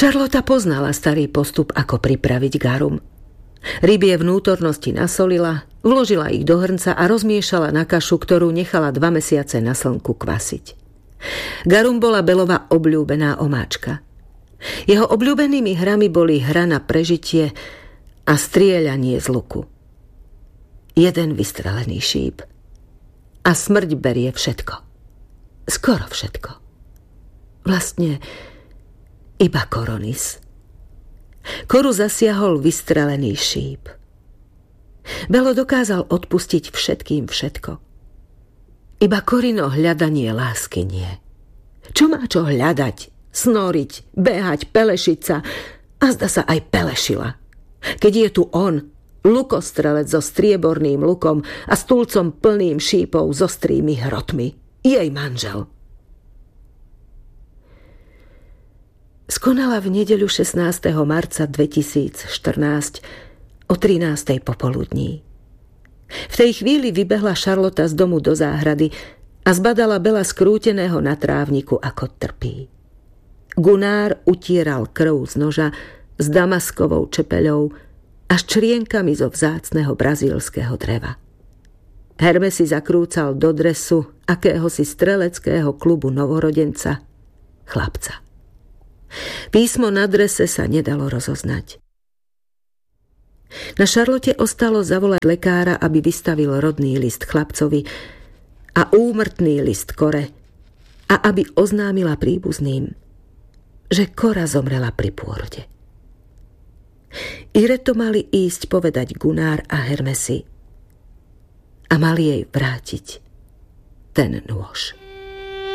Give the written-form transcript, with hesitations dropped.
Charlotta poznala starý postup, ako pripraviť garum. Rybie vnútornosti nasolila, vložila ich do hrnca a rozmiešala na kašu, ktorú nechala 2 mesiace na slnku kvasiť. Garum bola Belova obľúbená omáčka. Jeho obľúbenými hrami boli hra na prežitie a strieľanie z luku. Jeden vystrelený šíp a smrť berie všetko. Skoro všetko. Vlastne iba Koronis. Koru zasiahol vystrelený šíp. Belo dokázal odpustiť všetkým všetko. Iba Korino hľadanie lásky nie. Čo má čo hľadať, snoriť, behať, pelešiť sa a zda sa aj pelešila. Keď je tu on, lukostrelec so strieborným lukom a stúlcom plným šípov s ostrými hrotmi, jej manžel. Skonala v nedeľu 16. marca 2014 o 13. popoludní. V tej chvíli vybehla Charlotta z domu do záhrady a zbadala Bela skrúteného na trávniku, ako trpí. Gunár utieral krv z noža s damaskovou čepeľou a s črienkami zo vzácneho brazílskeho dreva. Hermes si zakrúcal do dresu akéhosi streleckého klubu novorodenca, chlapca. Písmo na drese sa nedalo rozoznať. Na Charlotte ostalo zavolať lekára, aby vystavil rodný list chlapcovi a úmrtný list Kore a aby oznámila príbuzným, že Kora zomrela pri pôrode. Ireto mali ísť povedať Gunár a Hermesi a mali jej vrátiť ten nôž.